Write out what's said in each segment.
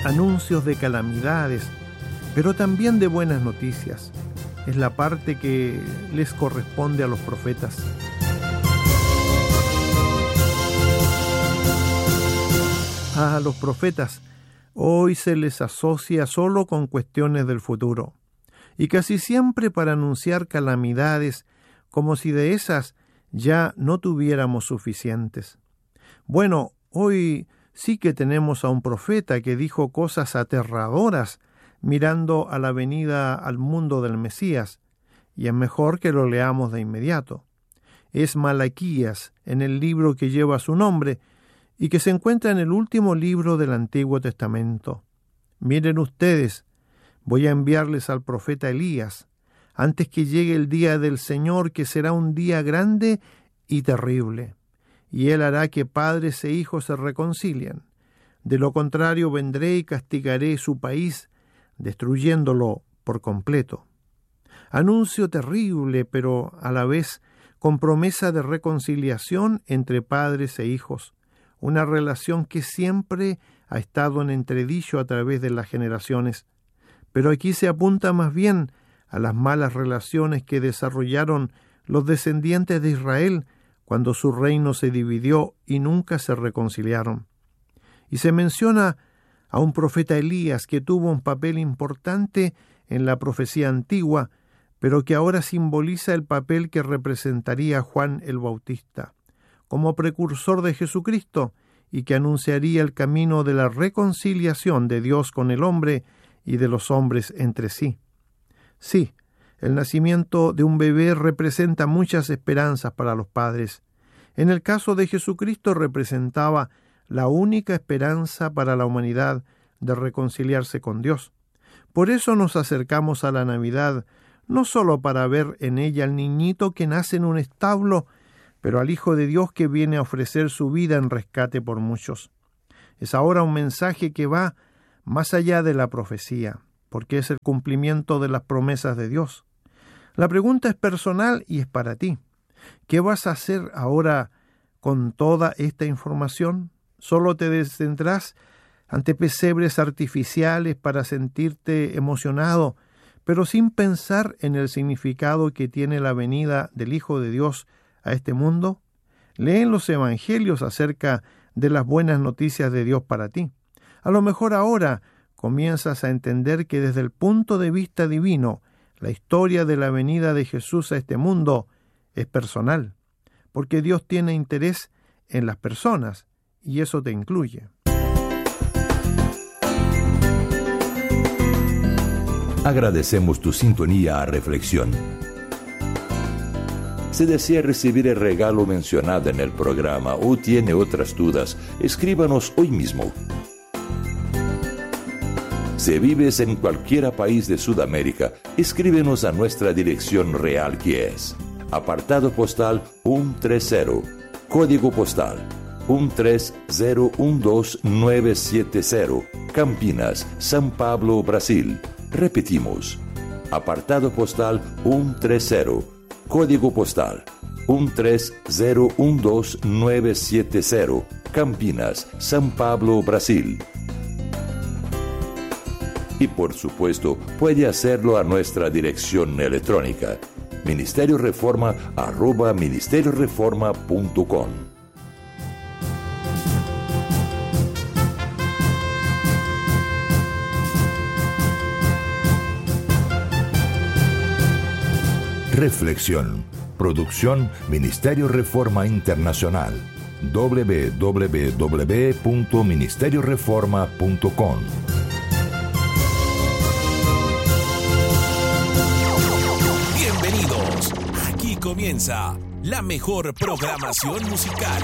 anuncios de calamidades, pero también de buenas noticias. Es la parte que les corresponde a los profetas. A los profetas hoy se les asocia solo con cuestiones del futuro, y casi siempre para anunciar calamidades, como si de esas ya no tuviéramos suficientes. Bueno, hoy sí que tenemos a un profeta que dijo cosas aterradoras mirando a la venida al mundo del Mesías, y es mejor que lo leamos de inmediato. Es Malaquías, en el libro que lleva su nombre, y que se encuentra en el último libro del Antiguo Testamento. Miren ustedes, voy a enviarles al profeta Elías, antes que llegue el día del Señor, que será un día grande y terrible, y él hará que padres e hijos se reconcilien. De lo contrario vendré y castigaré su país, destruyéndolo por completo. Anuncio terrible, pero a la vez con promesa de reconciliación entre padres e hijos, una relación que siempre ha estado en entredicho a través de las generaciones, pero aquí se apunta más bien a las malas relaciones que desarrollaron los descendientes de Israel cuando su reino se dividió y nunca se reconciliaron. Y se menciona a un profeta Elías que tuvo un papel importante en la profecía antigua, pero que ahora simboliza el papel que representaría Juan el Bautista, como precursor de Jesucristo, y que anunciaría el camino de la reconciliación de Dios con el hombre y de los hombres entre sí. Sí, el nacimiento de un bebé representa muchas esperanzas para los padres. En el caso de Jesucristo representaba la única esperanza para la humanidad de reconciliarse con Dios. Por eso nos acercamos a la Navidad, no solo para ver en ella al niñito que nace en un establo, pero al Hijo de Dios que viene a ofrecer su vida en rescate por muchos. Es ahora un mensaje que va más allá de la profecía, porque es el cumplimiento de las promesas de Dios. La pregunta es personal y es para ti. ¿Qué vas a hacer ahora con toda esta información? ¿Solo te detendrás ante pesebres artificiales para sentirte emocionado, pero sin pensar en el significado que tiene la venida del Hijo de Dios a este mundo? Lee en los evangelios acerca de las buenas noticias de Dios para ti. A lo mejor ahora comienzas a entender que desde el punto de vista divino, la historia de la venida de Jesús a este mundo es personal, porque Dios tiene interés en las personas, y eso te incluye. Agradecemos tu sintonía a Reflexión. Si desea recibir el regalo mencionado en el programa o tiene otras dudas, escríbanos hoy mismo. Si vives en cualquier país de Sudamérica, escríbenos a nuestra dirección real, que es apartado postal 130, código postal 13012970, Campinas, São Paulo, Brasil. Repetimos, apartado postal 130, código postal 13012970, Campinas, São Paulo, Brasil. Y por supuesto, puede hacerlo a nuestra dirección electrónica, ministerioreforma@ministerioreforma.com. Reflexión. Producción Ministerio Reforma Internacional. www.ministerioreforma.com. Bienvenidos. Aquí comienza la mejor programación musical.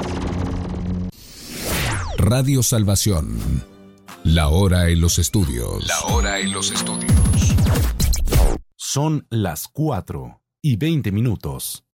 Radio Salvación. La hora en los estudios. Son las 4:20.